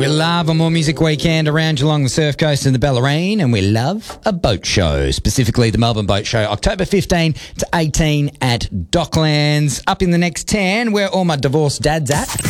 We love a more music weekend around Geelong, the Surf Coast and the Bellarine, and we love a boat show, specifically the Melbourne Boat Show, October 15 to 18 at Docklands. Up in the next 10, where all my divorced dads at.